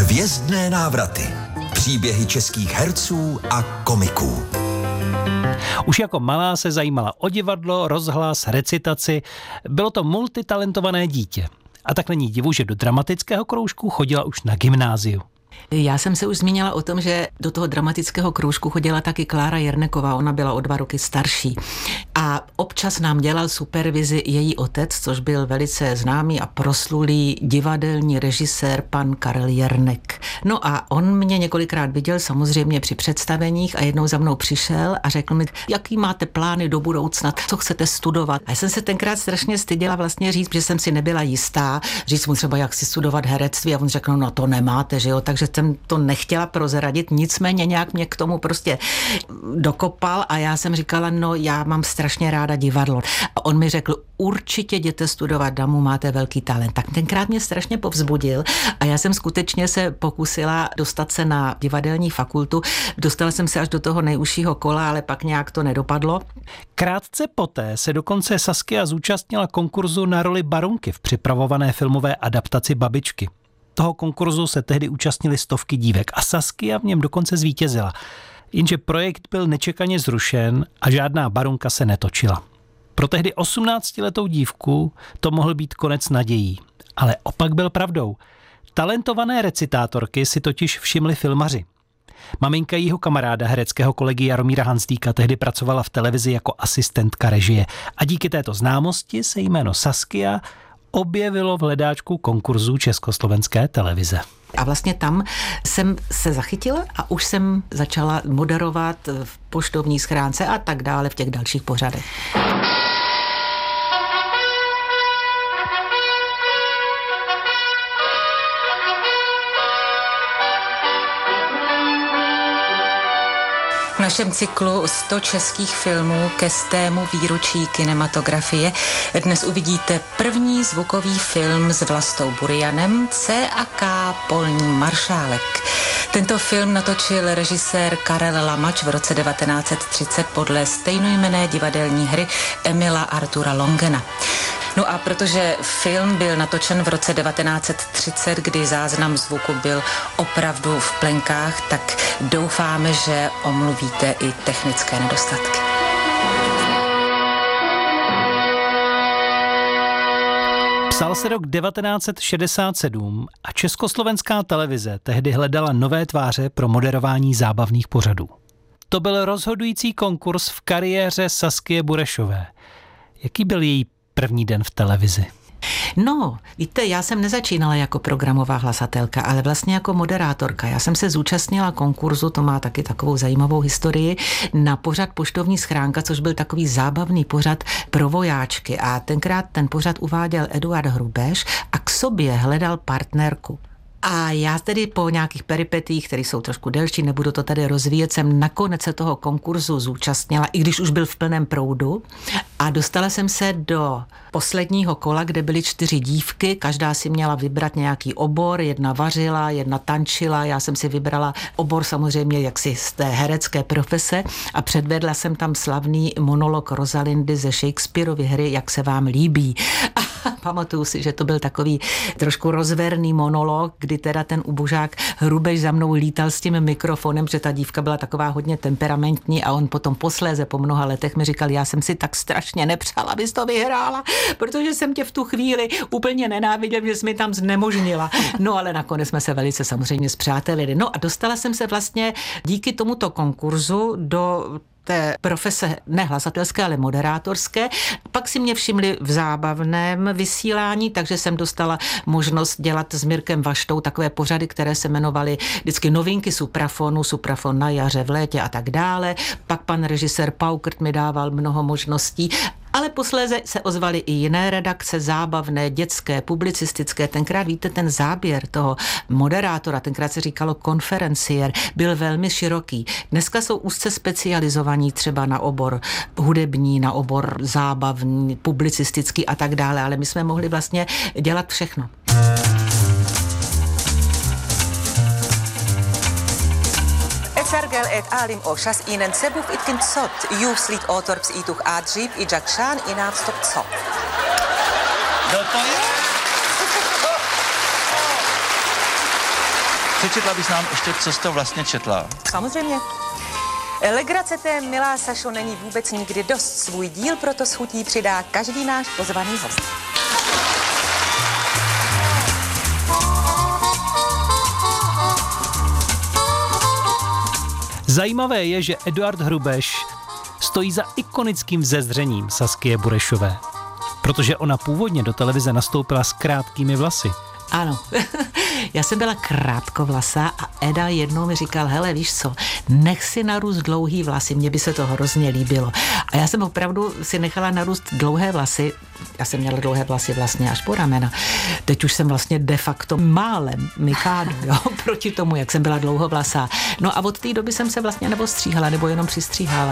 Hvězdné návraty. Příběhy českých herců a komiků. Už jako malá se zajímala o divadlo, rozhlas, recitaci. Bylo to multitalentované dítě. A tak není divu, že do dramatického kroužku chodila už na gymnáziu. Já jsem se už zmínila o tom, že do toho dramatického kroužku chodila taky Klára Jerneková, ona byla o 2 roky starší. A občas nám dělal supervizi její otec, což byl velice známý a proslulý divadelní režisér pan Karel Jernek. No a on mě několikrát viděl samozřejmě při představeních a jednou za mnou přišel a řekl mi, jaký máte plány do budoucna, co chcete studovat. A já jsem se tenkrát strašně styděla vlastně říct, že jsem si nebyla jistá, říct mu třeba, jak si studovat herectví a on řekl, no to nemáte, že jo, takže jsem to nechtěla prozradit, nicméně nějak mě k tomu prostě dokopal a já jsem říkala, no já mám strašně ráda divadlo. A on mi řekl, určitě jděte studovat damu, máte velký talent. Tak tenkrát mě strašně povzbudil a já jsem skutečně se pokusila dostat se na divadelní fakultu. Dostala jsem se až do toho nejužšího kola, ale pak nějak to nedopadlo. Krátce poté se dokonce Saskia zúčastnila konkurzu na roli Barunky v připravované filmové adaptaci Babičky. Toho konkurzu se tehdy účastnily stovky dívek a Saskia v něm dokonce zvítězila. Jenže projekt byl nečekaně zrušen a žádná Barunka se netočila. Pro tehdy 18letou dívku to mohl být konec nadějí. Ale opak byl pravdou. Talentované recitátorky si totiž všimli filmaři. Maminka jejího kamaráda, hereckého kolegy Jaromíra Hanzlíka, tehdy pracovala v televizi jako asistentka režie. A díky této známosti se jméno Saskia objevilo v hledáčku konkurzu Československé televize. A vlastně tam jsem se zachytila a už jsem začala moderovat v poštovní schránce a tak dále v těch dalších pořadech. V našem cyklu 100 českých filmů ke 100. výročí kinematografie dnes uvidíte první zvukový film s Vlastou Burianem, C.A.K. Polní maršálek. Tento film natočil režisér Karel Lamač v roce 1930 podle stejnojmenné divadelní hry Emila Artura Longena. No a protože film byl natočen v roce 1930, kdy záznam zvuku byl opravdu v plenkách, tak doufáme, že omluvíte i technické nedostatky. Psal se rok 1967 a československá televize tehdy hledala nové tváře pro moderování zábavných pořadů. To byl rozhodující konkurs v kariéře Saskie Burešové. Jaký byl její první den v televizi? No, víte, já jsem nezačínala jako programová hlasatelka, ale vlastně jako moderátorka. Já jsem se zúčastnila konkurzu, to má taky takovou zajímavou historii, na pořad Poštovní schránka, což byl takový zábavný pořad pro vojáčky. A tenkrát ten pořad uváděl Eduard Hrubeš a k sobě hledal partnerku. A já tedy po nějakých peripetích, které jsou trošku delší, nebudu to tady rozvíjet, jsem nakonec se toho konkurzu zúčastnila, i když už byl v plném proudu. A dostala jsem se do posledního kola, kde byly 4 dívky, každá si měla vybrat nějaký obor, jedna vařila, jedna tančila, já jsem si vybrala obor samozřejmě jaksi z té herecké profese a předvedla jsem tam slavný monolog Rosalindy ze Shakespeareovy hry Jak se vám líbí. A pamatuju si, že to byl takový trošku rozverný monolog, kdy teda ten ubožák Hrubeš za mnou lítal s tím mikrofonem, že ta dívka byla taková hodně temperamentní a on potom posléze po mnoha letech mi říkal, já jsem si tak strašně nepřála, abys to vyhrála, protože jsem tě v tu chvíli úplně nenáviděl, že jsi mi tam znemožnila. No ale nakonec jsme se velice samozřejmě spřátelili. No a dostala jsem se vlastně díky tomuto konkurzu do té profese ne hlasatelské, ale moderátorské. Pak si mě všimli v zábavném vysílání, takže jsem dostala možnost dělat s Mirkem Vaštou takové pořady, které se jmenovaly vždycky novinky Suprafonu, Suprafon na jaře, v létě a tak dále. Pak pan režisér Paukert mi dával mnoho možností. Ale posléze se ozvaly i jiné redakce, zábavné, dětské, publicistické. Tenkrát, víte, ten záběr toho moderátora, tenkrát se říkalo konferenciér, byl velmi široký. Dneska jsou úzce specializovaní třeba na obor hudební, na obor zábavní, publicistický a tak dále, ale my jsme mohli vlastně dělat všechno. Sargel et alim oshas inen sebuf itkin tsot, juuslit otorps ituch adžib i jakshan inavstop tsot. No to je? Přečetla bys nám ještě, co jsi to vlastně četla? Samozřejmě. Legrace té, milá Sašo, není vůbec nikdy dost. Svůj díl proto s chutí přidá každý náš pozvaný host. Zajímavé je, že Eduard Hrubeš stojí za ikonickým vzezřením Saskie Burešové, protože ona původně do televize nastoupila s krátkými vlasy. Ano, já jsem byla krátkovlasá a Eda jednou mi říkal, hele, víš co, nech si narůst dlouhý vlasy, mně by se to hrozně líbilo. A já jsem opravdu si nechala narůst dlouhé vlasy, já jsem měla dlouhé vlasy vlastně až po ramena. Teď už jsem vlastně de facto málem Mikádo, jo, proti tomu, jak jsem byla dlouhovlasá. No a od té doby jsem se vlastně nebo stříhala, nebo jenom přistříhala.